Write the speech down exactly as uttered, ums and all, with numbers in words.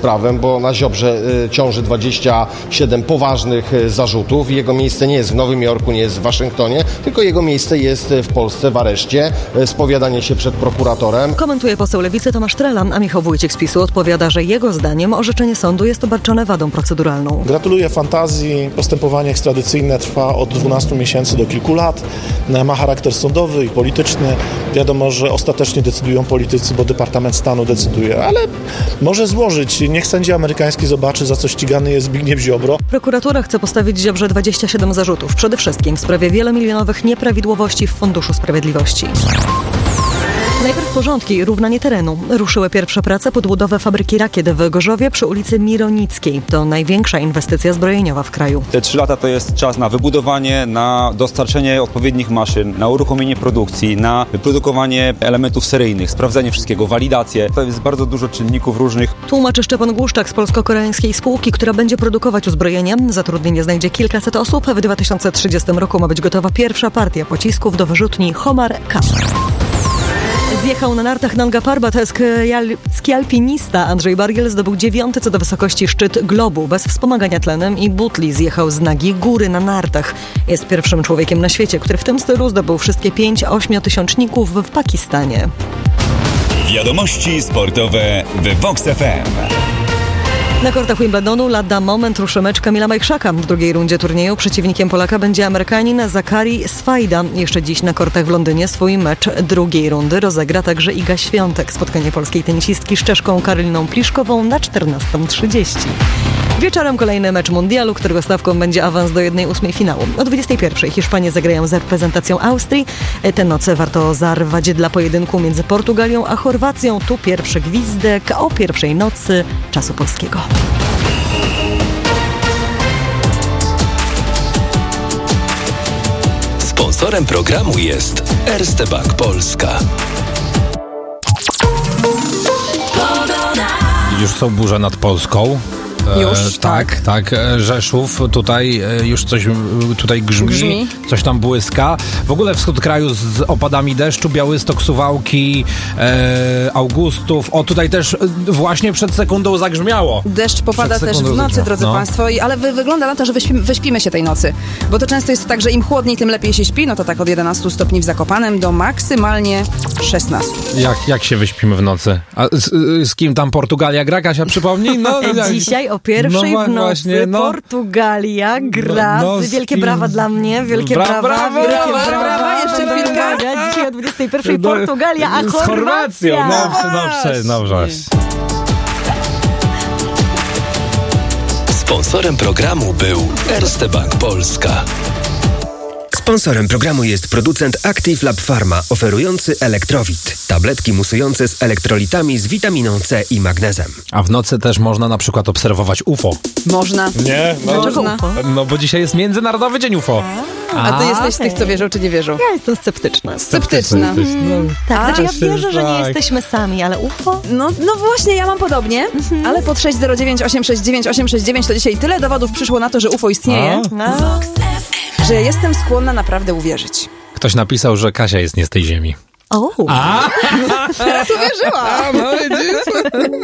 prawem, bo na Ziobrze y, ciąży dwadzieścia siedem poważnych y, zarzutów. Jego miejsce nie jest w Nowym Jorku, nie jest w Waszyngtonie, tylko jego miejsce jest w Polsce, w areszcie. Y, spowiadanie się przed prokuratorem. Komentuje poseł Lewicy Tomasz Trela, a Michał Wójcik z PiSu odpowiada, że jego zdaniem orzeczenie sądu jest obarczone wadą proceduralną. Gratuluję fantazji. Postępowanie ekstradycyjne trwa od dwunastu miesięcy do kilku lat. Ma charakter sądowy i polityczny. Wiadomo, że ostatecznie decydują politycy, bo Departament Stanu decyduje, ale może złożyć. Niech sędzia amerykański zobaczy, za co ścigany jest Zbigniew Ziobro. Prokuratura chce postawić Ziobrze dwadzieścia siedem zarzutów, przede wszystkim w sprawie wielomilionowych nieprawidłowości w Funduszu Sprawiedliwości. Najpierw porządki i równanie terenu. Ruszyły pierwsze prace pod budowę fabryki rakiet w Gorzowie przy ulicy Mironickiej. To największa inwestycja zbrojeniowa w kraju. Te trzy lata to jest czas na wybudowanie, na dostarczenie odpowiednich maszyn, na uruchomienie produkcji, na wyprodukowanie elementów seryjnych, sprawdzenie wszystkiego, walidację. To jest bardzo dużo czynników różnych. Tłumaczy Szczepan Głuszczak z polsko-koreańskiej spółki, która będzie produkować uzbrojenie. Zatrudnienie znajdzie kilkaset osób. W dwa tysiące trzydziestym roku ma być gotowa pierwsza partia pocisków do wyrzutni Homar-K. Zjechał na nartach Nanga Parbat skialpinista Andrzej Bargiel zdobył dziewiąty co do wysokości szczyt globu bez wspomagania tlenem i butli. Zjechał z nagi góry na nartach. Jest pierwszym człowiekiem na świecie, który w tym stylu zdobył wszystkie pięć ośmiotysiączników w Pakistanie. Wiadomości sportowe w Vox F M. Na kortach Wimbledonu lada moment ruszy mecz Kamila Majchrzaka. W drugiej rundzie turnieju przeciwnikiem Polaka będzie Amerykanin Zakari Swajda. Jeszcze dziś na kortach w Londynie swój mecz drugiej rundy rozegra także Iga Świątek. Spotkanie polskiej tenisistki z Czeszką Karoliną Pliszkową na czternastą trzydzieści. Wieczorem kolejny mecz mundialu, którego stawką będzie awans do jednej ósmej finału. O dwudziestej pierwszej Hiszpanie zagrają z reprezentacją Austrii. Tę noc warto zarwać dla pojedynku między Portugalią a Chorwacją. Tu pierwszy gwizdek o pierwszej nocy czasu polskiego. Sponsorem programu jest Erste Bank Polska. Już są burze nad Polską. Już, e, tak, tak. E, Rzeszów, tutaj e, już coś tutaj grzmi, grzmi, coś tam błyska. W ogóle wschód kraju z, z opadami deszczu, Białystok, Suwałki, e, Augustów. O, tutaj też e, właśnie przed sekundą zagrzmiało. Deszcz popada też w nocy, zagrzmiało. Drodzy no. Państwo, i, ale wy, wygląda na to, że wyśpimy, wyśpimy się tej nocy. Bo to często jest tak, że im chłodniej, tym lepiej się śpi. No to tak od jedenastu stopni w Zakopanem do maksymalnie szesnastu. Jak, jak się wyśpimy w nocy? A z, z kim tam Portugalia gra? Kasia, przypomnij? No, dzisiaj o pierwszej no, w nocy właśnie, no. Portugalia gra. No, no, wielkie brawa dla mnie, wielkie Bra- brawa. brawo, wielkie brawa, brawa, brawa, jeszcze chwilkę. Dzisiaj o dwudziestej pierwszej Portugalia, a z Chorwacja. Chorwacją. No, dobrze, dobrze. Sponsorem programu był Erste Bank Polska. Sponsorem programu jest producent Active Lab Pharma, oferujący Elektrowit. Tabletki musujące z elektrolitami z witaminą C i magnezem. A w nocy też można na przykład obserwować U F O. Można. Nie? No, Można. No bo dzisiaj jest Międzynarodowy Dzień U F O. A, A ty jesteś z tych, co wierzą, czy nie wierzą? Ja jestem sceptyczna. Sceptyczna. Mm, tak, znaczy ja wierzę, że nie tak. jesteśmy sami, ale U F O? No, no właśnie, ja mam podobnie, mhm. ale pod sześć zero dziewięć osiem sześć dziewięć osiem sześć dziewięć to dzisiaj tyle dowodów przyszło na to, że U F O istnieje, no. że jestem skłonna naprawdę uwierzyć. Ktoś napisał, że Kasia jest nie z tej ziemi. O. A? Teraz uwierzyła. A, no widzisz?